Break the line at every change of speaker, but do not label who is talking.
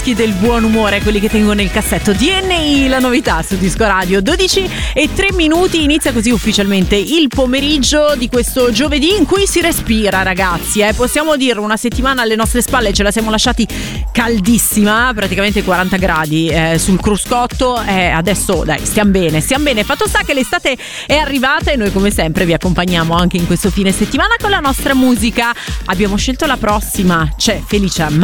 del buon umore, quelli che tengo nel cassetto. DNI, la novità su Disco Radio. 12:03, inizia così ufficialmente il pomeriggio di questo giovedì in cui si respira, ragazzi, possiamo dire una settimana alle nostre spalle, ce la siamo lasciati caldissima, praticamente 40 gradi sul cruscotto, adesso dai, stiamo bene. Fatto sta che l'estate è arrivata e noi come sempre vi accompagniamo anche in questo fine settimana con la nostra musica. Abbiamo scelto la prossima, c'è Felicia